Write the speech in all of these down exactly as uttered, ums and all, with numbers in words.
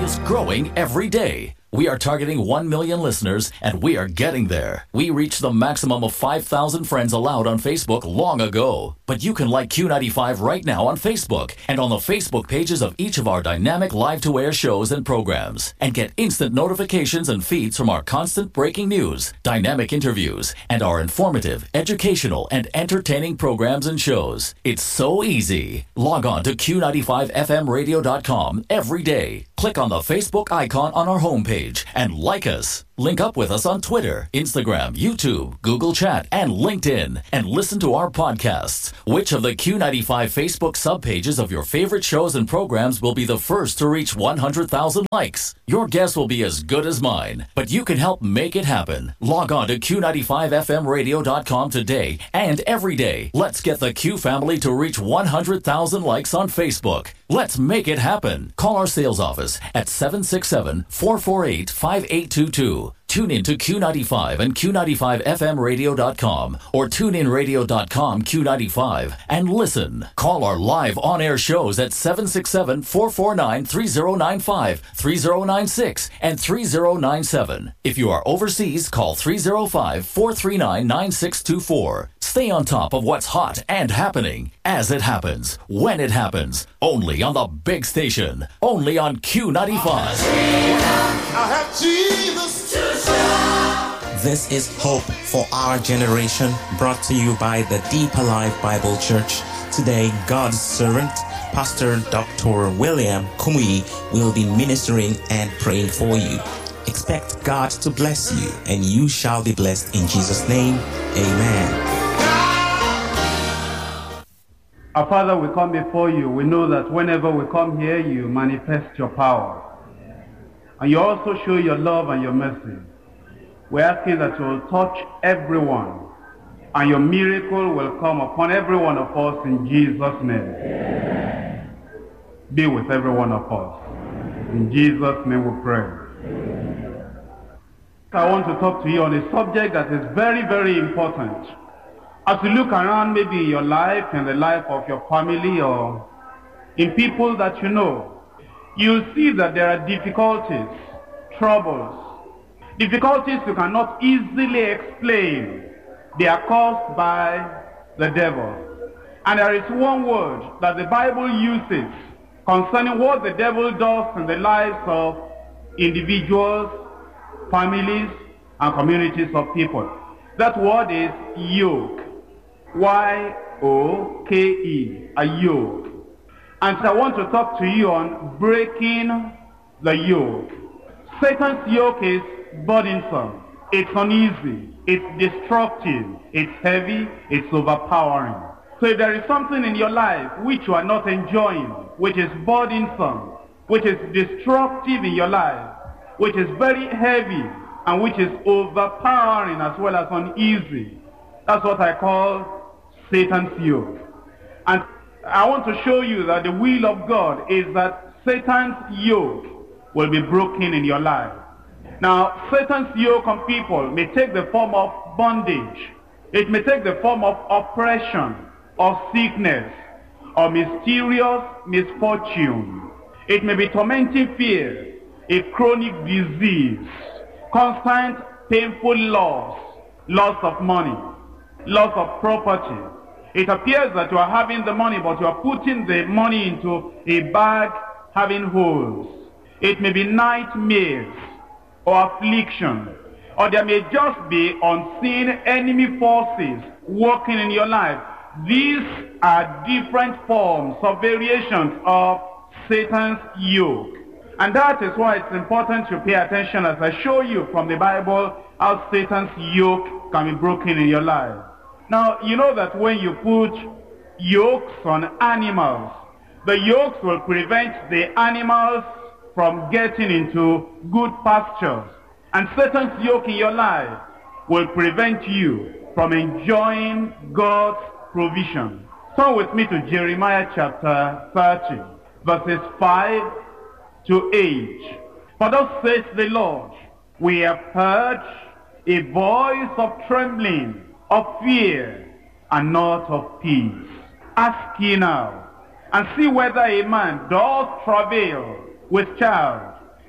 is growing every day. We are targeting one million listeners, and we are getting there. We reached the maximum of five thousand friends allowed on Facebook long ago. But you can like Q ninety-five right now on Facebook and on the Facebook pages of each of our dynamic live-to-air shows and programs, and get instant notifications and feeds from our constant breaking news, dynamic interviews, and our informative, educational, and entertaining programs and shows. It's so easy. Log on to Q ninety-five F M radio dot com every day. Click on the Facebook icon on our homepage and like us. Link up with us on Twitter, Instagram, YouTube, Google Chat, and LinkedIn, and listen to our podcasts. Which of the Q ninety-five Facebook subpages of your favorite shows and programs will be the first to reach one hundred thousand likes? Your guess will be as good as mine, but you can help make it happen. Log on to Q ninety-five F M radio dot com today and every day. Let's get the Q family to reach one hundred thousand likes on Facebook. Let's make it happen. Call our sales office at seven six seven, four four eight, five eight two two. Tune in to Q ninety-five and Q ninety-five F M radio dot com or tune in radio dot com Q ninety-five and listen. Call our live on-air shows at seven six seven, four four nine, three zero nine five, three zero nine six, and three zero nine seven. If you are overseas, call three zero five, four three nine, nine six two four. Stay on top of what's hot and happening as it happens, when it happens. Only on the big station. Only on Q ninety-five. I have Jesus to show. This is Hope for Our Generation, brought to you by the Deep Alive Bible Church. Today, God's servant, Pastor Doctor William Kumuyi, will be ministering and praying for you. Expect God to bless you, and you shall be blessed in Jesus' name. Amen. Our Father, we come before you. We know that whenever we come here, you manifest your power. And you also show your love and your mercy. We're asking that you will touch everyone, and your miracle will come upon every one of us in Jesus' name. Amen. Be with every one of us. In Jesus' name we pray. Amen. I want to talk to you on a subject that is very, very important. As you look around maybe in your life and the life of your family or in people that you know, you'll see that there are difficulties, troubles, difficulties you cannot easily explain. They are caused by the devil. And there is one word that the Bible uses concerning what the devil does in the lives of individuals, families, and communities of people. That word is yoke. Y O K E, a yoke. And so I want to talk to you on breaking the yoke. Satan's yoke is burdensome, it's uneasy, it's destructive, it's heavy, it's overpowering. So if there is something in your life which you are not enjoying, which is burdensome, which is destructive in your life, which is very heavy, and which is overpowering as well as uneasy, that's what I call Satan's yoke. And I want to show you that the will of God is that Satan's yoke will be broken in your life. Now, Satan's yoke on people may take the form of bondage. It may take the form of oppression, or sickness, or mysterious misfortune. It may be tormenting fear, a chronic disease, constant painful loss, loss of money, loss of property. It appears that you are having the money, but you are putting the money into a bag having holes. It may be nightmares or affliction, or there may just be unseen enemy forces working in your life. These are different forms or variations of Satan's yoke. And that is why it's important to pay attention as I show you from the Bible how Satan's yoke can be broken in your life. Now, you know that when you put yokes on animals, the yokes will prevent the animals from getting into good pastures. And Satan's yoke in your life will prevent you from enjoying God's provision. Turn with me to Jeremiah chapter thirty, verses five to eight. For thus says the Lord, we have heard a voice of trembling, of fear, and not of peace. Ask ye now, and see whether a man does travail with child,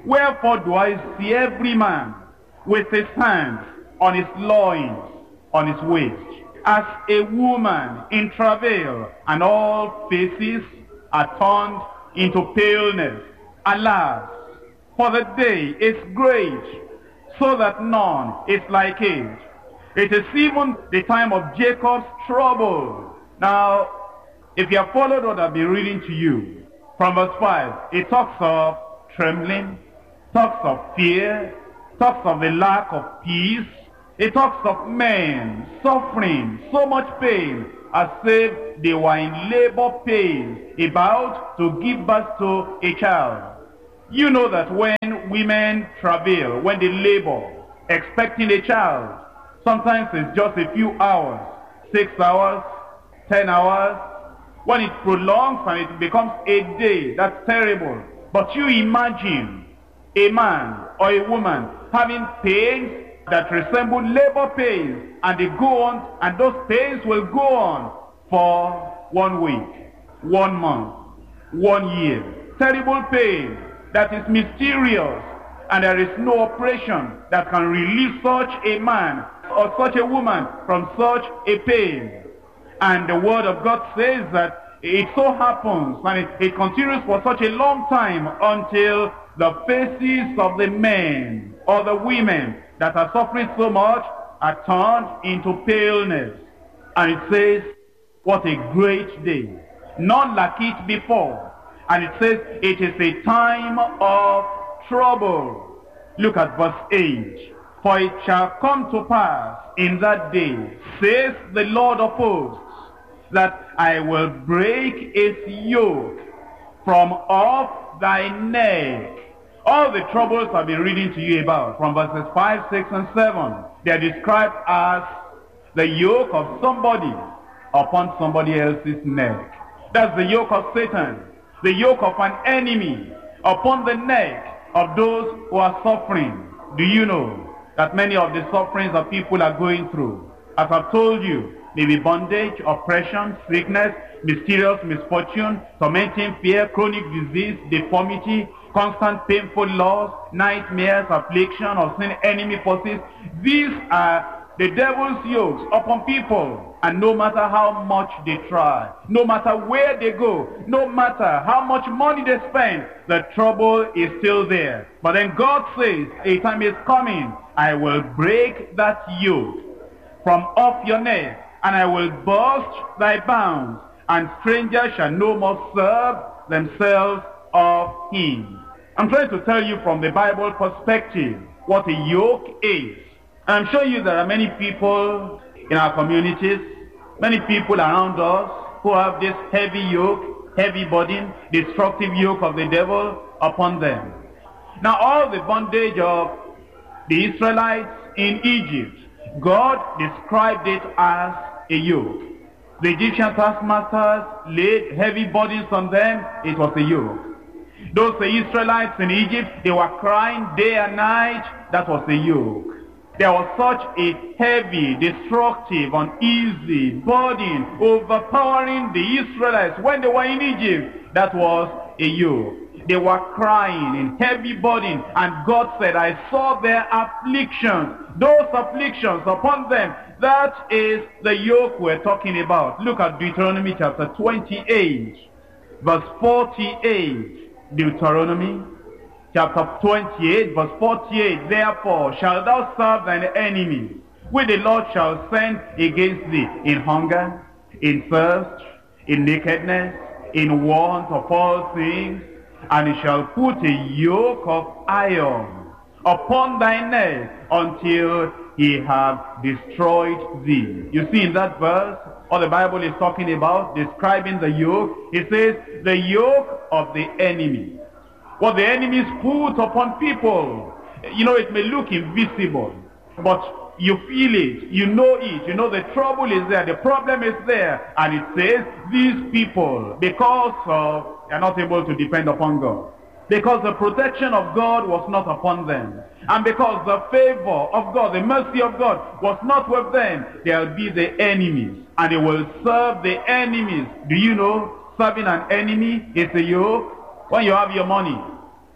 Wherefore do I see every man with his hands on his loins, on his waist, as a woman in travail, and all faces are turned into paleness. Alas, for the day is great, so that none is like it. It is even the time of Jacob's trouble. Now, if you have followed what I've been reading to you, from verse five, it talks of trembling, talks of fear, talks of the lack of peace. It talks of men suffering so much pain as if they were in labor pain, about to give birth to a child. You know that when women travail, when they labor, expecting a child, sometimes it's just a few hours, six hours, ten hours. When it prolongs and it becomes a day, that's terrible. But you imagine a man or a woman having pains that resemble labor pains, and they go on, and those pains will go on for one week, one month, one year. Terrible pain that is mysterious, and there is no operation that can release such a man or such a woman from such a pain. And the word of God says that it so happens, and it, it continues for such a long time, until the faces of the men or the women that are suffering so much are turned into paleness. And it says, what a great day, none like it before. And it says it is a time of trouble. Look at verse eight. For it shall come to pass in that day, says the Lord of hosts, that I will break its yoke from off thy neck. All the troubles I've been reading to you about, from verses five, six, and seven, they are described as the yoke of somebody upon somebody else's neck. That's the yoke of Satan, the yoke of an enemy upon the neck of those who are suffering. Do you know that many of the sufferings that people are going through, as I've told you, may be bondage, oppression, sickness, mysterious misfortune, tormenting fear, chronic disease, deformity, constant painful loss, nightmares, affliction, or sin enemy forces. These are the devil's yokes upon people. And no matter how much they try, no matter where they go, no matter how much money they spend, the trouble is still there. But then God says, a time is coming, I will break that yoke from off your neck, and I will burst thy bounds, and strangers shall no more serve themselves of him. I'm trying to tell you from the Bible perspective what a yoke is. I'm showing you there are many people in our communities, many people around us who have this heavy yoke, heavy burden, destructive yoke of the devil upon them. Now all the bondage of the Israelites in Egypt, God described it as a yoke. The Egyptian taskmasters laid heavy burdens on them. It was a yoke. Those the Israelites in Egypt, they were crying day and night. That was a yoke. There was such a heavy, destructive, uneasy burden overpowering the Israelites when they were in Egypt. That was a yoke. They were crying in heavy burden, and God said, I saw their afflictions, those afflictions upon them. That is the yoke we're talking about. Look at Deuteronomy chapter twenty-eight, verse forty-eight. Deuteronomy chapter twenty-eight, verse forty-eight. Therefore shalt thou serve thine enemy, which the Lord shall send against thee, in hunger, in thirst, in nakedness, in want of all things. And he shall put a yoke of iron upon thy neck until he have destroyed thee. You see in that verse, what the Bible is talking about, describing the yoke, it says the yoke of the enemy. What the enemies put upon people. You know, it may look invisible, but you feel it, you know it, you know the trouble is there, the problem is there. And it says these people, because of they are not able to depend upon God, because the protection of God was not upon them, and because the favor of God, the mercy of God was not with them, there will be the enemies, and they will serve the enemies. Do you know serving an enemy is a yoke? When you have your money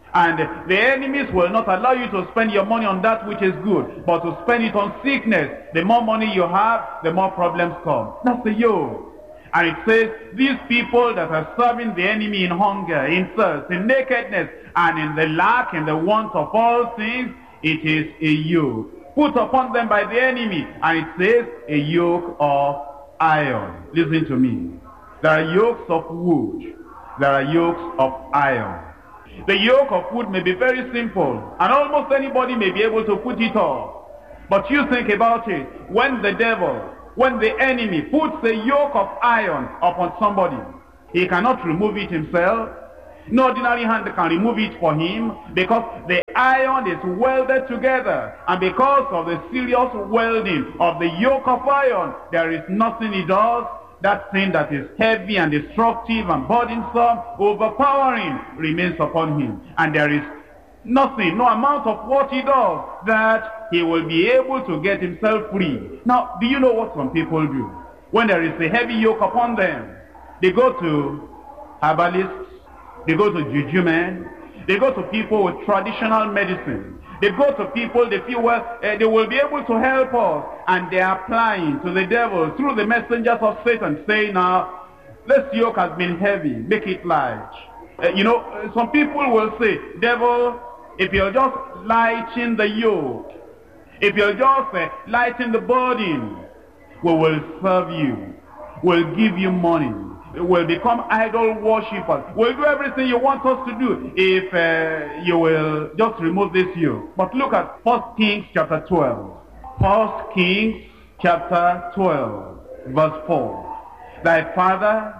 And the enemies will not allow you to spend your money on that which is good, but to spend it on sickness. The more money you have, the more problems come. That's the yoke. And it says, these people that are serving the enemy in hunger, in thirst, in nakedness, and in the lack, in the want of all things, it is a yoke put upon them by the enemy. And it says, a yoke of iron. Listen to me. There are yokes of wood. There are yokes of iron. The yoke of wood may be very simple, and almost anybody may be able to put it off. But you think about it. When the devil, when the enemy puts a yoke of iron upon somebody, he cannot remove it himself. No ordinary hand can remove it for him, because the iron is welded together. And because of the serious welding of the yoke of iron, there is nothing he does. That thing that is heavy and destructive and burdensome, overpowering, remains upon him. And there is nothing, no amount of what he does, that he will be able to get himself free. Now, do you know what some people do? When there is a heavy yoke upon them, they go to herbalists, they go to juju men, they go to people with traditional medicine. They go to people, they feel, well, uh, they will be able to help us. And they are applying to the devil through the messengers of Satan, saying, now, this yoke has been heavy, make it light. Uh, you know, uh, some people will say, devil, if you'll just lighten the yoke, if you'll just uh, lighten the burden, we will serve you, we'll give you money, will become idol worshippers. We'll do everything you want us to do if uh, you will just remove this yoke. But look at First Kings chapter twelve. First Kings chapter twelve, verse four. Thy father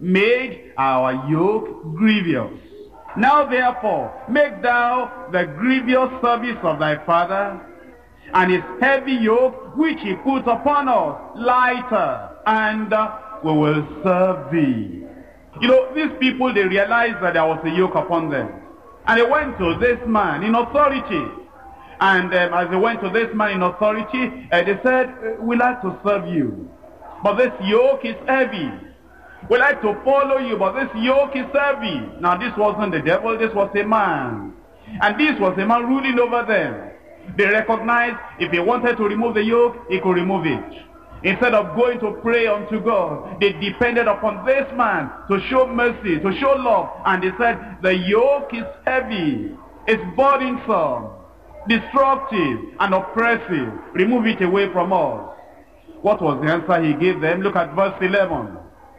made our yoke grievous. Now therefore make thou the grievous service of thy father, and his heavy yoke which he put upon us lighter, and uh, we will serve thee. You know, these people, they realized that there was a yoke upon them. And they went to this man in authority. And um, as they went to this man in authority, uh, they said, we like to serve you, but this yoke is heavy. We like to follow you, but this yoke is heavy. Now this wasn't the devil, this was a man. And this was a man ruling over them. They recognized if he wanted to remove the yoke, he could remove it. Instead of going to pray unto God, they depended upon this man to show mercy, to show love. And they said, the yoke is heavy, it's burdensome, destructive, and oppressive. Remove it away from us. What was the answer he gave them? Look at verse eleven.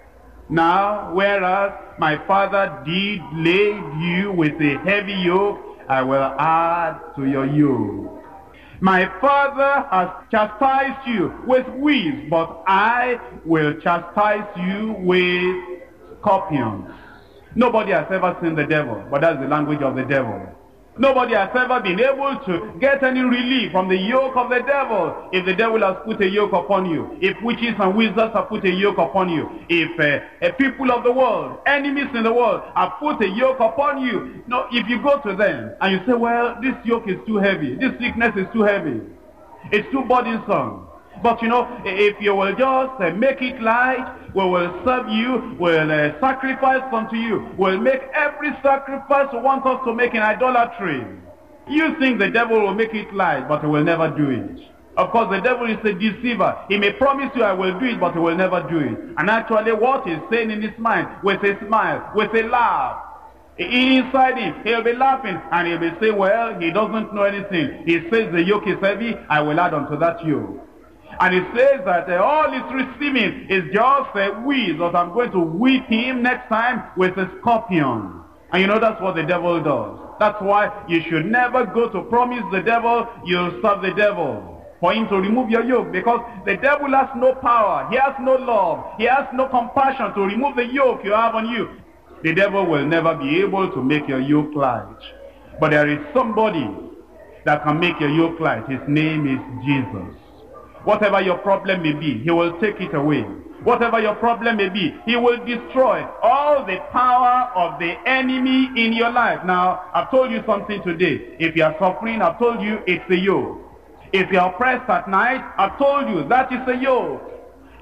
Now, whereas my father did lay you with a heavy yoke, I will add to your yoke. My father has chastised you with weeds, but I will chastise you with scorpions. Nobody has ever seen the devil, but that's the language of the devil. Nobody has ever been able to get any relief from the yoke of the devil if the devil has put a yoke upon you, if witches and wizards have put a yoke upon you, if uh, uh, people of the world, enemies in the world, have put a yoke upon you. No, if you go to them and you say, well, this yoke is too heavy, this sickness is too heavy, it's too burdensome. But you know, if you will just uh, make it light, we will serve you, we'll uh, sacrifice unto you, we'll make every sacrifice you want us to make in idolatry. You think the devil will make it light, but he will never do it. Of course, the devil is a deceiver. He may promise you, I will do it, but he will never do it. And actually what he's saying in his mind, with a smile, with a laugh, inside him, he'll be laughing, and he'll be saying, well, he doesn't know anything. He says the yoke is heavy, I will add unto that yoke. And it says that uh, all he's receiving is just a uh, weeds, but I'm going to whip him next time with a scorpion. And you know that's what the devil does. That's why you should never go to promise the devil you'll serve the devil, for him to remove your yoke, because the devil has no power, he has no love, he has no compassion to remove the yoke you have on you. The devil will never be able to make your yoke light. But there is somebody that can make your yoke light. His name is Jesus. Whatever your problem may be, he will take it away. Whatever your problem may be, he will destroy all the power of the enemy in your life. Now, I've told you something today. If you are suffering, I've told you it's a yoke. If you are oppressed at night, I've told you that is a yoke.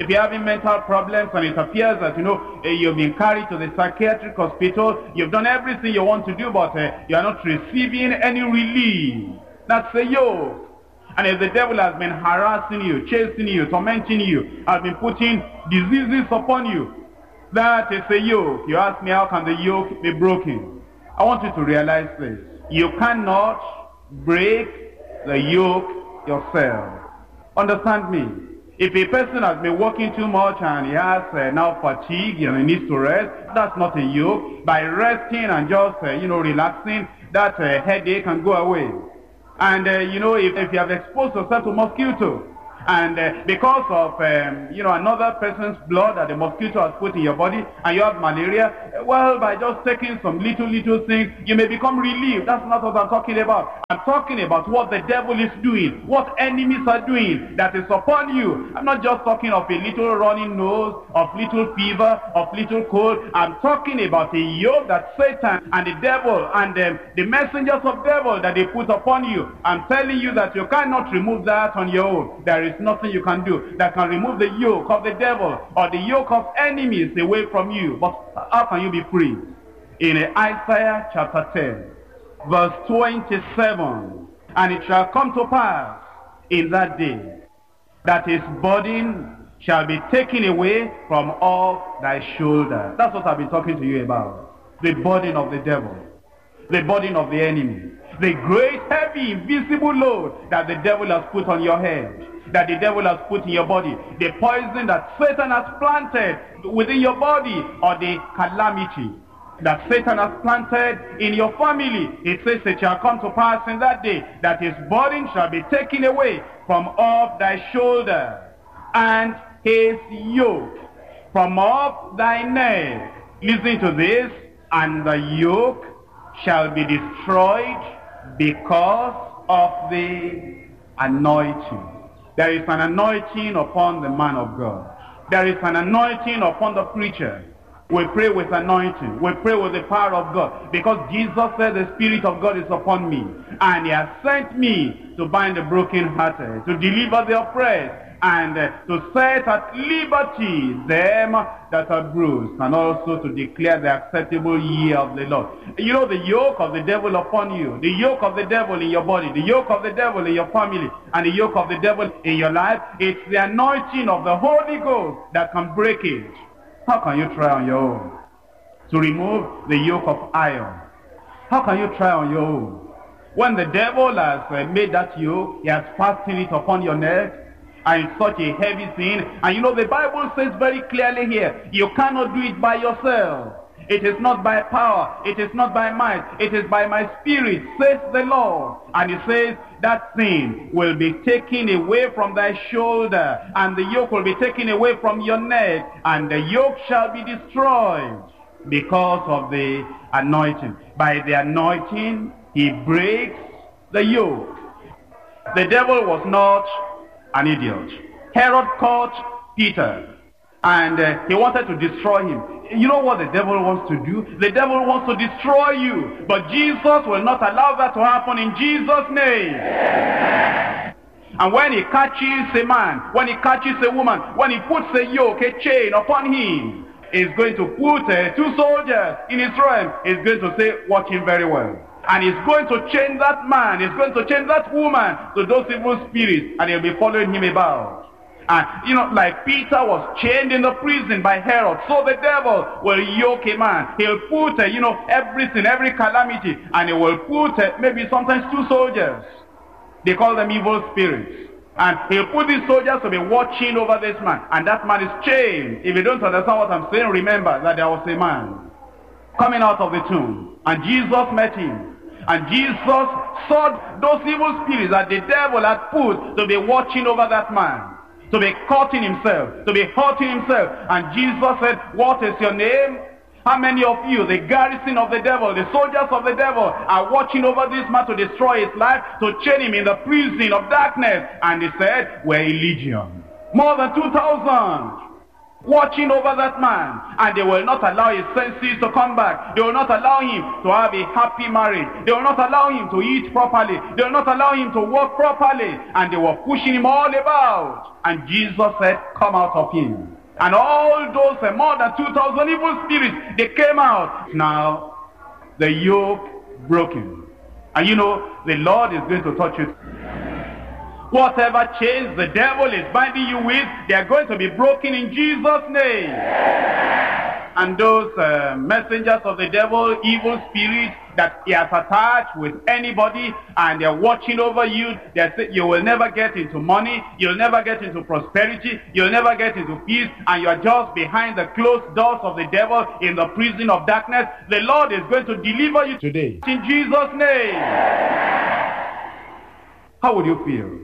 If you're having mental problems and it appears that, you know, uh, you've been carried to the psychiatric hospital, you've done everything you want to do, but uh, you are not receiving any relief. That's a yoke. And if the devil has been harassing you, chasing you, tormenting you, has been putting diseases upon you, that is a yoke. You ask me, how can the yoke be broken? I want you to realize this. You cannot break the yoke yourself. Understand me? If a person has been working too much and he has uh, now fatigue and he needs to rest, that's not a yoke. By resting and just, uh, you know, relaxing, that uh, headache can go away. And, uh, you know, if, if you have exposed yourself to mosquito, and uh, because of, um, you know, another person's blood that the mosquito has put in your body, and you have malaria, well, by just taking some little, little things, you may become relieved. That's not what I'm talking about. I'm talking about what the devil is doing, what enemies are doing that is upon you. I'm not just talking of a little running nose, of little fever, of little cold. I'm talking about a yoke that Satan and the devil and um, the messengers of devil that they put upon you. I'm telling you that you cannot remove that on your own. There is nothing you can do that can remove the yoke of the devil or the yoke of enemies away from you. But how can you be free? In Isaiah chapter ten, verse twenty-seven, and it shall come to pass in that day that his burden shall be taken away from off thy shoulders. That's what I've been talking to you about. The burden of the devil, the burden of the enemy, the great, heavy, invisible load that the devil has put on your head, that the devil has put in your body, the poison that Satan has planted within your body, or the calamity that Satan has planted in your family. It says it shall come to pass in that day that his burden shall be taken away from off thy shoulder, and his yoke from off thy neck. Listen to this. And the yoke shall be destroyed because of the anointing. There is an anointing upon the man of God. There is an anointing upon the preacher. We pray with anointing. We pray with the power of God. Because Jesus said the Spirit of God is upon me. And he has sent me to bind the brokenhearted, to deliver the oppressed, and uh, to set at liberty them that are bruised, and also to declare the acceptable year of the Lord. You know, the yoke of the devil upon you, the yoke of the devil in your body, the yoke of the devil in your family, and the yoke of the devil in your life, it's the anointing of the Holy Ghost that can break it. How can you try on your own to remove the yoke of iron? How can you try on your own? When the devil has uh, made that yoke, he has fastened it upon your neck, and it's such a heavy thing. And you know, the Bible says very clearly here, you cannot do it by yourself. It is not by power, it is not by might, it is by my Spirit, says the Lord. And he says, that thing will be taken away from thy shoulder, and the yoke will be taken away from your neck, and the yoke shall be destroyed because of the anointing. By the anointing, he breaks the yoke. The devil was not an idiot. Herod caught Peter, and uh, he wanted to destroy him. You know what the devil wants to do? The devil wants to destroy you, but Jesus will not allow that to happen in Jesus' name. And when he catches a man, when he catches a woman, when he puts a yoke, a chain upon him, he's going to put uh, two soldiers in his realm. He's going to say, watch him very well. And he's going to change that man, he's going to change that woman to those evil spirits, and he'll be following him about. And, you know, like Peter was chained in the prison by Herod, so the devil will yoke a man. He'll put, uh, you know, everything, every calamity, and he will put uh, maybe sometimes two soldiers. They call them evil spirits. And he'll put these soldiers to be watching over this man, and that man is chained. If you don't understand what I'm saying, remember that there was a man coming out of the tomb, and Jesus met him. And Jesus saw those evil spirits that the devil had put to be watching over that man, to be cutting himself, to be hurting himself. And Jesus said, what is your name? How many of you, the garrison of the devil, the soldiers of the devil, are watching over this man to destroy his life, to chain him in the prison of darkness? And he said, we're a legion. More than two thousand. watching over that man, and they will not allow his senses to come back. They will not allow him to have a happy marriage. They will not allow him to eat properly. They will not allow him to walk properly. And they were pushing him all about. And Jesus said, come out of him. And all those uh, more than two thousand evil spirits, they came out. Now, the yoke broken. And you know, the Lord is going to touch it. Whatever chains the devil is binding you with, they are going to be broken in Jesus' name. And those uh, messengers of the devil, evil spirits that he has attached with anybody, and they're watching over you, they say you will never get into money, you'll never get into prosperity, you'll never get into peace, and you're just behind the closed doors of the devil in the prison of darkness. The Lord is going to deliver you today in Jesus' name. How would you feel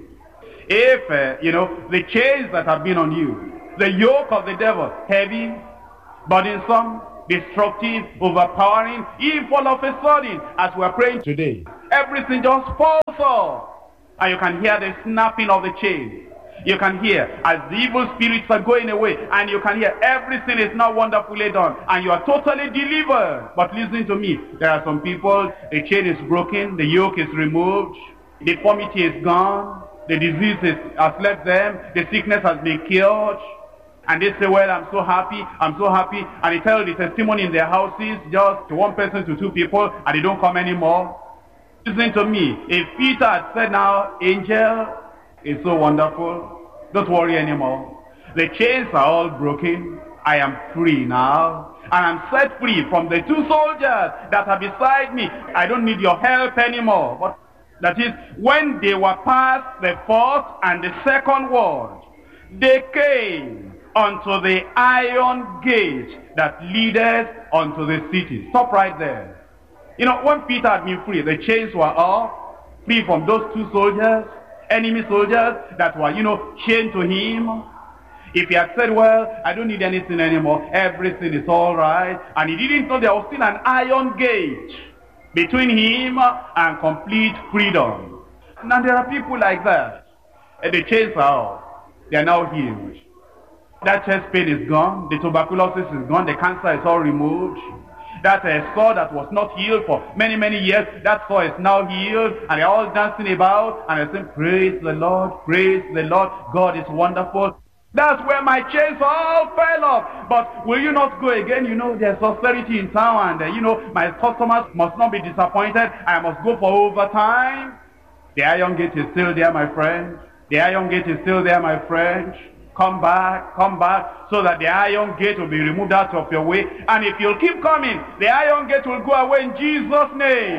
if, uh, you know, the chains that have been on you, the yoke of the devil, heavy, burdensome, destructive, overpowering, if all of a sudden, as we're praying today, everything just falls off, and you can hear the snapping of the chain. You can hear as the evil spirits are going away, and you can hear everything is now wonderfully done, and you are totally delivered. But listen to me, there are some people, the chain is broken, the yoke is removed, deformity is gone, the disease is, has left them, the sickness has been cured, and they say, well, I'm so happy, I'm so happy, and they tell the testimony in their houses, just to one person to two people, and they don't come anymore. Listen to me, if Peter had said now, angel is so wonderful, don't worry anymore. The chains are all broken, I am free now, and I'm set free from the two soldiers that are beside me. I don't need your help anymore. But that is, when they were past the first and the second ward, they came unto the iron gate that leadeth unto the city. Stop right there. You know, when Peter had been free, the chains were off, free from those two soldiers, enemy soldiers that were, you know, chained to him. If he had said, well, I don't need anything anymore, everything is all right, and he didn't know there was still an iron gate between him and complete freedom. Now there are people like that, and the chains are off. They are now healed. That chest pain is gone, the tuberculosis is gone, the cancer is all removed. That uh, sore that was not healed for many, many years, that sore is now healed, and they're all dancing about, and they're saying, praise the Lord, praise the Lord, God is wonderful. That's where my chains all fell off. But will you not go again? You know, there's austerity in town, and uh, you know, my customers must not be disappointed. I must go for overtime. The iron gate is still there, my friend. The iron gate is still there, my friend. Come back, come back, so that the iron gate will be removed out of your way. And if you'll keep coming, the iron gate will go away in Jesus'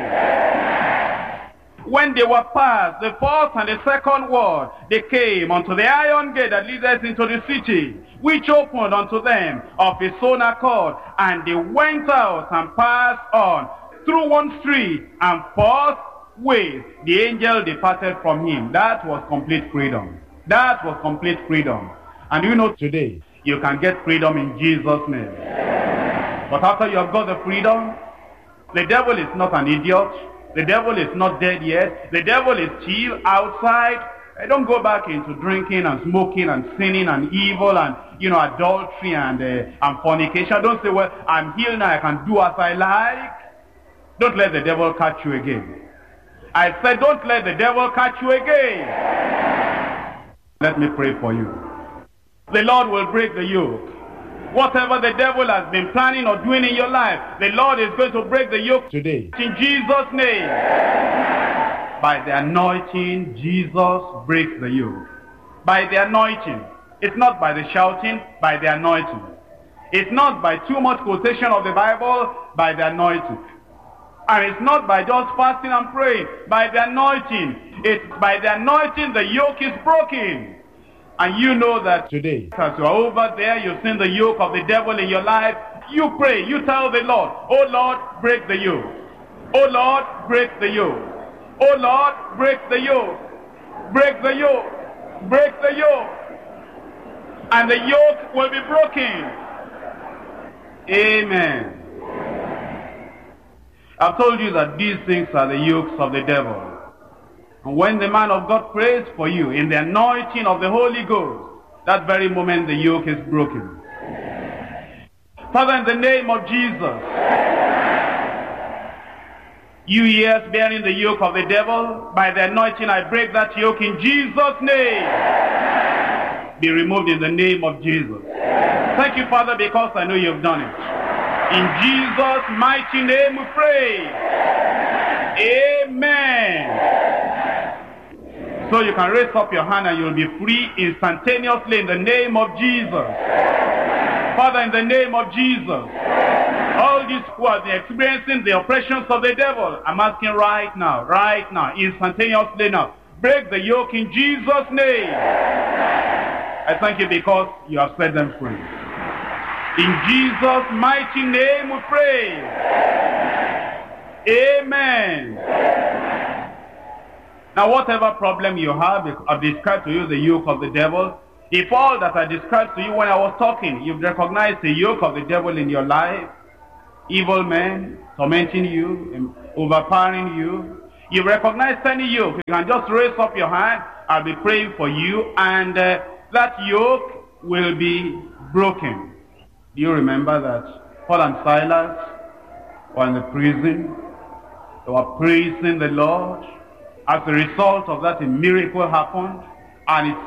name. When they were past the first and the second ward, they came unto the iron gate that leadeth into the city, which opened unto them of his own accord. And they went out and passed on through one street, and forthwith the angel departed from him. That was complete freedom. That was complete freedom. And you know, today, you can get freedom in Jesus' name. But after you have got the freedom, the devil is not an idiot. The devil is not dead yet. The devil is still outside. Don't go back into drinking and smoking and sinning and evil and, you know, adultery and, uh, and fornication. Don't say, well, I'm healed now, I can do as I like. Don't let the devil catch you again. I said, don't let the devil catch you again. Let me pray for you. The Lord will break the yoke. Whatever the devil has been planning or doing in your life, the Lord is going to break the yoke today. In Jesus' name. By the anointing, Jesus breaks the yoke. By the anointing. It's not by the shouting, by the anointing. It's not by too much quotation of the Bible, by the anointing. And it's not by just fasting and praying, by the anointing. It's by the anointing the yoke is broken. And you know that today, as you are over there, you've seen the yoke of the devil in your life. You pray, you tell the Lord, oh Lord, break the yoke. Oh Lord, break the yoke. Oh Lord, break the yoke. Break the yoke. Break the yoke. And the yoke will be broken. Amen. I've told you that these things are the yokes of the devil. And when the man of God prays for you in the anointing of the Holy Ghost, that very moment the yoke is broken. Father, in the name of Jesus, you ears bearing the yoke of the devil, by the anointing I break that yoke in Jesus' name. Be removed in the name of Jesus. Thank you, Father, because I know you've done it. In Jesus' mighty name we pray. Amen. So you can raise up your hand and you'll be free instantaneously in the name of Jesus. Father, in the name of Jesus, all these who have been experiencing the oppressions of the devil, I'm asking right now, right now, instantaneously now, break the yoke in Jesus' name. I thank you because you have set them free. In Jesus' mighty name we pray. Amen. Now whatever problem you have, I've described to you the yoke of the devil. If all that I described to you when I was talking, you've recognized the yoke of the devil in your life, evil men tormenting you, overpowering you, you recognize any yoke, you can just raise up your hand. I'll be praying for you, and uh, that yoke will be broken. Do you remember that Paul and Silas were in the prison? They were praising the Lord. As a result of that, a miracle happened, and it